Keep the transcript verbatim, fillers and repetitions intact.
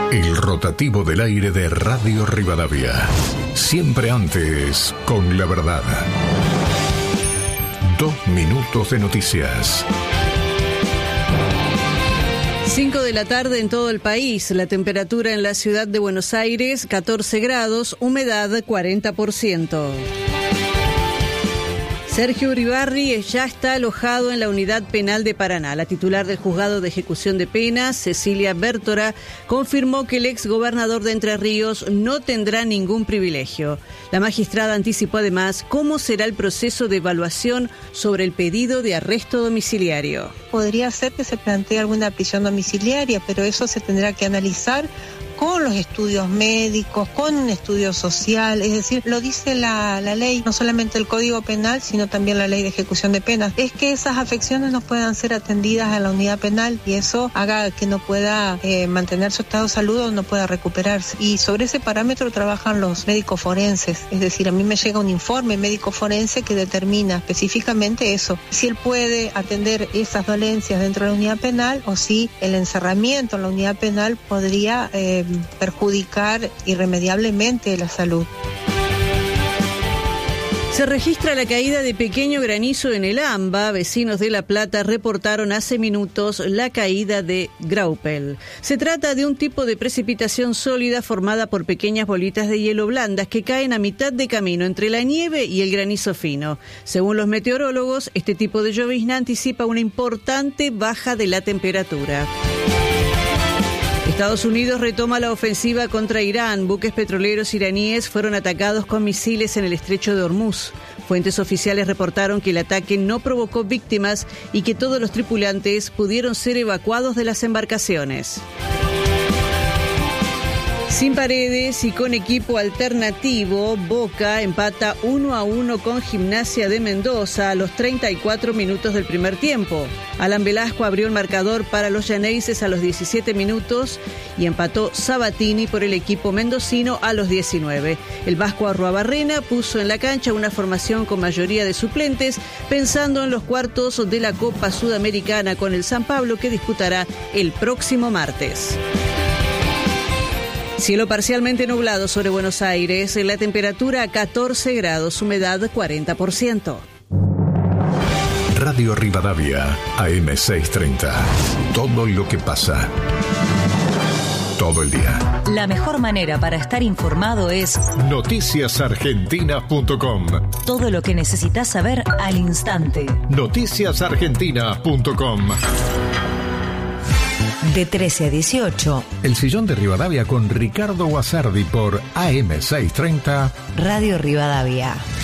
El rotativo del aire de Radio Rivadavia. Siempre antes, con la verdad. Dos minutos de noticias. cinco de la tarde en todo el país. La temperatura en la ciudad de Buenos Aires, catorce grados, humedad cuarenta por ciento. Sergio Uribarri ya está alojado en la Unidad Penal de Paraná. La titular del Juzgado de Ejecución de Penas, Cecilia Bertora, confirmó que el exgobernador de Entre Ríos no tendrá ningún privilegio. La magistrada anticipó además cómo será el proceso de evaluación sobre el pedido de arresto domiciliario. Podría ser que se plantee alguna prisión domiciliaria, pero eso se tendrá que analizar con los estudios médicos, con un estudio social, es decir, lo dice la, la ley, no solamente el Código Penal, sino también la Ley de Ejecución de Penas, es que esas afecciones no puedan ser atendidas a la unidad penal y eso haga que no pueda eh, mantener su estado de salud o no pueda recuperarse. Y sobre ese parámetro trabajan los médicos forenses, es decir, a mí me llega un informe médico forense que determina específicamente eso, si él puede atender esas dolencias dentro de la unidad penal o si el encerramiento en la unidad penal podría eh, perjudicar irremediablemente la salud. Se registra la caída de pequeño granizo en el AMBA. Vecinos de La Plata reportaron hace minutos la caída de Graupel. Se trata de un tipo de precipitación sólida formada por pequeñas bolitas de hielo blandas que caen a mitad de camino entre la nieve y el granizo fino. Según los meteorólogos, este tipo de llovizna anticipa una importante baja de la temperatura. Estados Unidos retoma la ofensiva contra Irán. Buques petroleros iraníes fueron atacados con misiles en el estrecho de Hormuz. Fuentes oficiales reportaron que el ataque no provocó víctimas y que todos los tripulantes pudieron ser evacuados de las embarcaciones. Sin Paredes y con equipo alternativo, Boca empata uno a uno con Gimnasia de Mendoza a los treinta y cuatro minutos del primer tiempo. Alan Velasco abrió el marcador para los llaneises a los diecisiete minutos y empató Sabatini por el equipo mendocino a los diecinueve. El vasco Arruabarrena puso en la cancha una formación con mayoría de suplentes, pensando en los cuartos de la Copa Sudamericana con el San Pablo que disputará el próximo martes. Cielo parcialmente nublado sobre Buenos Aires, la temperatura catorce grados, humedad cuarenta por ciento. Radio Rivadavia, A M seiscientos treinta. Todo lo que pasa. Todo el día. La mejor manera para estar informado es noticias argentinas punto com. Todo lo que necesitas saber al instante. noticias argentinas punto com. De trece a dieciocho. El sillón de Rivadavia con Ricardo Guasardi por A M seiscientos treinta. Radio Rivadavia.